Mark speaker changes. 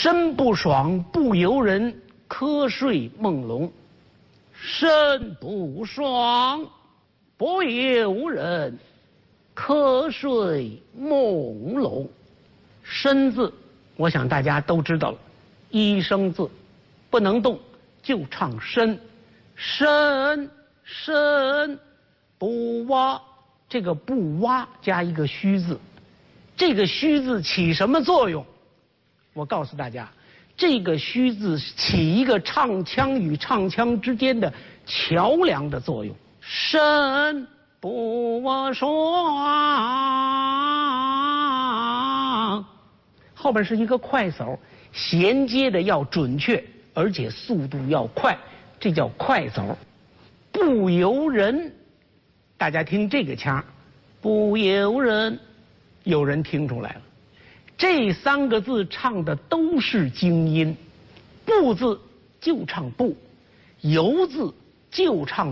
Speaker 1: 身不爽不由人，瞌睡梦聋。身不爽不由人，瞌睡梦聋。身字，我想大家都知道了，一声字，不能动，就唱身。身身不挖，这个不挖加一个虚字，这个虚字起什么作用？我告诉大家，这个虚字起一个唱腔与唱腔之间的桥梁的作用。身不爽，后边是一个快手，衔接的要准确，而且速度要快，这叫快走。不由人，大家听这个腔，不由人，有人听出来了。这三个字唱的都是京音，不字就唱不，由字就唱